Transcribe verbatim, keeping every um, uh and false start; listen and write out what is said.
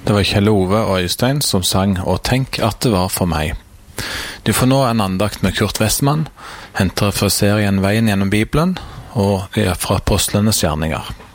Det var Kjell Ove og Øystein som sang «Og tenk at det var for meg». Du får nå en andakt med Kurt Westman, hentet fra serien Veien gjennom Bibelen, og er fra Apostlenes gjerninger.